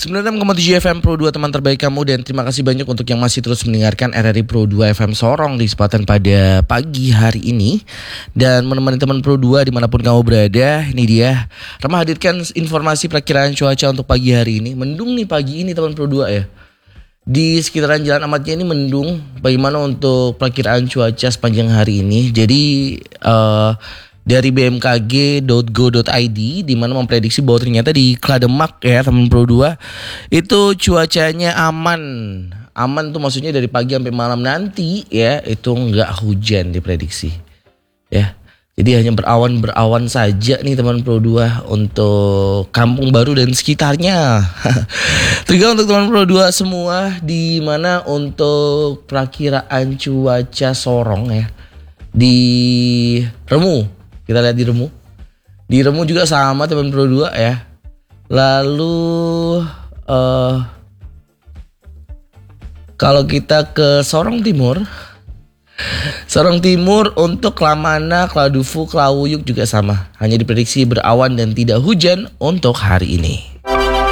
96,7 FM Pro 2 teman terbaik kamu. Dan terima kasih banyak untuk yang masih terus mendengarkan RRI Pro 2 FM Sorong di kesempatan pada pagi hari ini. Dan menemani teman Pro 2 dimanapun kamu berada. Ini dia Rama hadirkan informasi perakiraan cuaca untuk pagi hari ini. Mendung nih pagi ini teman Pro 2 ya. Di sekitaran Jalan Amatnya ini mendung. Bagaimana untuk perakiraan cuaca sepanjang hari ini? Jadi dari bmkg.go.id di mana memprediksi bahwa ternyata di Klademak ya teman Pro 2 itu cuacanya aman. Aman tuh maksudnya dari pagi sampai malam nanti ya itu enggak hujan diprediksi. Ya. Jadi hanya berawan-berawan saja nih teman Pro 2 untuk Kampung Baru dan sekitarnya. Terima untuk teman Pro 2 semua di mana untuk perakiraan cuaca Sorong ya. Di Remu. Kita lihat di Remu. Di Remu juga sama teman Pro 2 ya. Lalu kalau kita ke Sorong Timur untuk Lamana, Kladufu, Klawuyuk juga sama. Hanya diprediksi berawan dan tidak hujan untuk hari ini.